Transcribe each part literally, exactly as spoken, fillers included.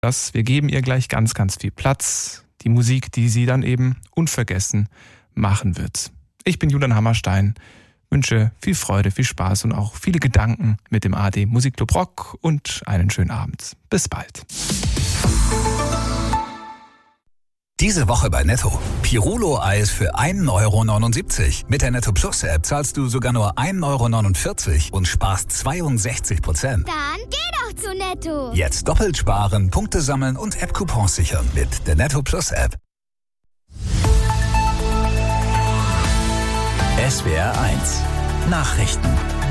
Das, wir geben ihr gleich ganz, ganz viel Platz. Die Musik, die sie dann eben unvergessen machen wird. Ich bin Julian Hammerstein, wünsche viel Freude, viel Spaß und auch viele Gedanken mit dem A R D Musikclub Rock und einen schönen Abend. Bis bald. Diese Woche bei Netto. Pirulo-Eis für ein Euro neunundsiebzig. Mit der Netto Plus App zahlst du sogar nur ein Euro neunundvierzig und sparst zweiundsechzig Prozent. Dann geh doch zu Netto. Jetzt doppelt sparen, Punkte sammeln und App-Coupons sichern mit der Netto Plus App. S W R eins Nachrichten.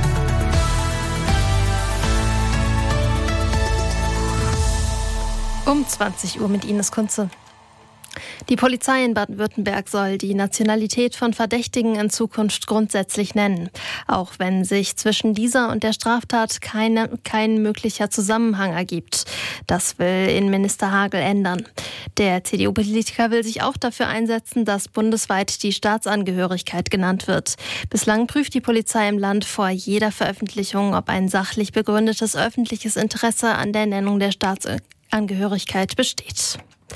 Um zwanzig Uhr mit Ines Kunze. Die Polizei in Baden-Württemberg soll die Nationalität von Verdächtigen in Zukunft grundsätzlich nennen, auch wenn sich zwischen dieser und der Straftat keine, kein möglicher Zusammenhang ergibt. Das will Innenminister Hagel ändern. Der C D U-Politiker will sich auch dafür einsetzen, dass bundesweit die Staatsangehörigkeit genannt wird. Bislang prüft die Polizei im Land vor jeder Veröffentlichung, ob ein sachlich begründetes öffentliches Interesse an der Nennung der Staatsangehörigkeit besteht.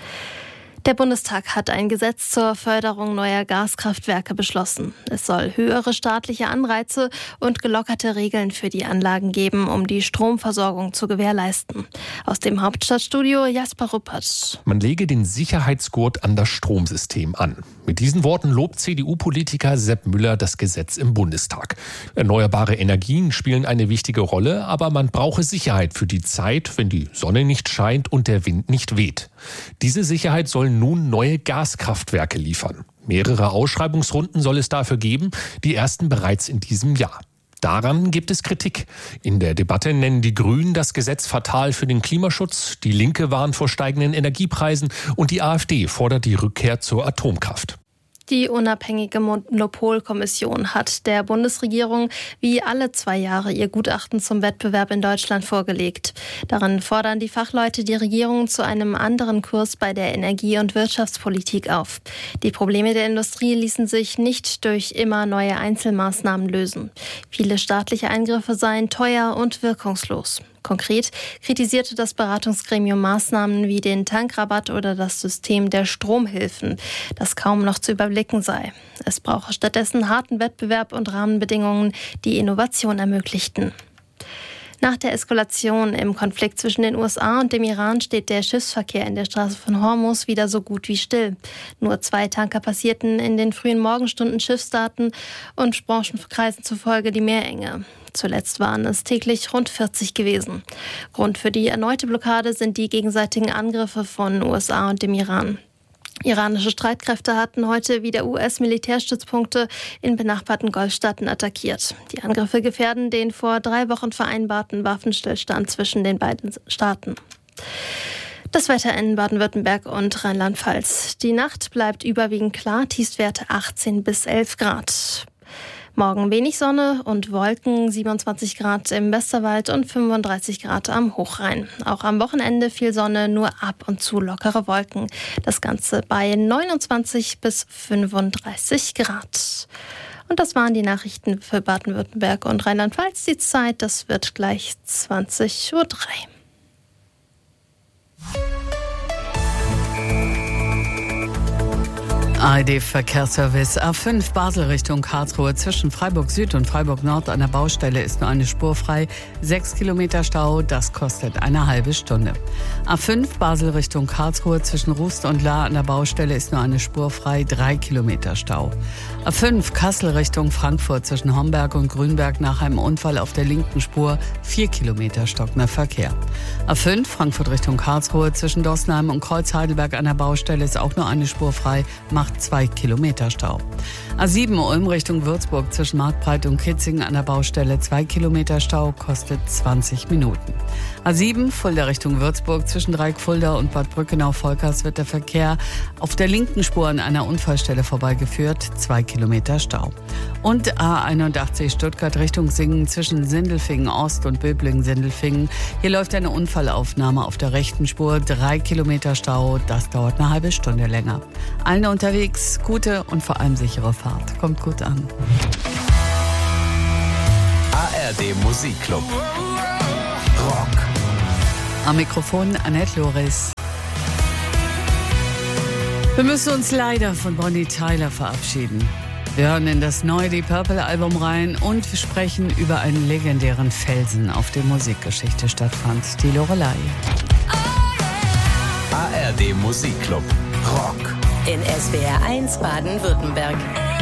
Der Bundestag hat ein Gesetz zur Förderung neuer Gaskraftwerke beschlossen. Es soll höhere staatliche Anreize und gelockerte Regeln für die Anlagen geben, um die Stromversorgung zu gewährleisten. Aus dem Hauptstadtstudio Jasper Ruppert. Man lege den Sicherheitsgurt an das Stromsystem an. Mit diesen Worten lobt C D U-Politiker Sepp Müller das Gesetz im Bundestag. Erneuerbare Energien spielen eine wichtige Rolle, aber man brauche Sicherheit für die Zeit, wenn die Sonne nicht scheint und der Wind nicht weht. Diese Sicherheit sollen nun neue Gaskraftwerke liefern. Mehrere Ausschreibungsrunden soll es dafür geben, die ersten bereits in diesem Jahr. Daran gibt es Kritik. In der Debatte nennen die Grünen das Gesetz fatal für den Klimaschutz, die Linke warnt vor steigenden Energiepreisen und die AfD fordert die Rückkehr zur Atomkraft. Die unabhängige Monopolkommission hat der Bundesregierung wie alle zwei Jahre ihr Gutachten zum Wettbewerb in Deutschland vorgelegt. Darin fordern die Fachleute die Regierung zu einem anderen Kurs bei der Energie- und Wirtschaftspolitik auf. Die Probleme der Industrie ließen sich nicht durch immer neue Einzelmaßnahmen lösen. Viele staatliche Eingriffe seien teuer und wirkungslos. Konkret kritisierte das Beratungsgremium Maßnahmen wie den Tankrabatt oder das System der Stromhilfen, das kaum noch zu überblicken sei. Es brauche stattdessen harten Wettbewerb und Rahmenbedingungen, die Innovation ermöglichten. Nach der Eskalation im Konflikt zwischen den U S A und dem Iran steht der Schiffsverkehr in der Straße von Hormuz wieder so gut wie still. Nur zwei Tanker passierten in den frühen Morgenstunden Schiffsdaten und Branchenkreisen zufolge die Meerenge. Zuletzt waren es täglich rund vierzig gewesen. Grund für die erneute Blockade sind die gegenseitigen Angriffe von U S A und dem Iran. Iranische Streitkräfte hatten heute wieder U S-Militärstützpunkte in benachbarten Golfstaaten attackiert. Die Angriffe gefährden den vor drei Wochen vereinbarten Waffenstillstand zwischen den beiden Staaten. Das Wetter in Baden-Württemberg und Rheinland-Pfalz. Die Nacht bleibt überwiegend klar, Tiefstwerte achtzehn bis elf Grad. Morgen wenig Sonne und Wolken, siebenundzwanzig Grad im Westerwald und fünfunddreißig Grad am Hochrhein. Auch am Wochenende viel Sonne, nur ab und zu lockere Wolken. Das Ganze bei neunundzwanzig bis fünfunddreißig Grad. Und das waren die Nachrichten für Baden-Württemberg und Rheinland-Pfalz. Die Zeit, das wird gleich zwanzig Uhr drei. A R D-Verkehrsservice A fünf Basel Richtung Karlsruhe zwischen Freiburg Süd und Freiburg Nord an der Baustelle ist nur eine Spur frei. Sechs Kilometer Stau, das kostet eine halbe Stunde. A fünf Basel Richtung Karlsruhe zwischen Rust und Lahr an der Baustelle ist nur eine Spur frei. Drei Kilometer Stau. A fünf Kassel Richtung Frankfurt zwischen Homberg und Grünberg nach einem Unfall auf der linken Spur. Vier Kilometer stockender Verkehr. A fünf Frankfurt Richtung Karlsruhe zwischen Dossenheim und Kreuz-Heidelberg an der Baustelle ist auch nur eine Spur frei. Macht zwei Kilometer Stau. A sieben Ulm Richtung Würzburg zwischen Marktbreit und Kitzingen an der Baustelle zwei Kilometer Stau, kostet zwanzig Minuten. A sieben Fulda Richtung Würzburg zwischen Dreieck Fulda und Bad Brückenau-Volkers wird der Verkehr auf der linken Spur an einer Unfallstelle vorbeigeführt, zwei Kilometer Stau. Und A einundachtzig Stuttgart Richtung Singen zwischen Sindelfingen Ost und Böblingen-Sindelfingen. Hier läuft eine Unfallaufnahme auf der rechten Spur, drei Kilometer Stau, das dauert eine halbe Stunde länger. Allen unterwegs, gute und vor allem sichere Fahrt. Kommt gut an. A R D Musikclub Rock. Am Mikrofon Annette Loris. Wir müssen uns leider von Bonnie Tyler verabschieden. Wir hören in das neue Deep Purple Album rein und wir sprechen über einen legendären Felsen, auf dem Musikgeschichte stattfand, die Loreley. A R D Musikclub Rock. In S W R eins Baden-Württemberg.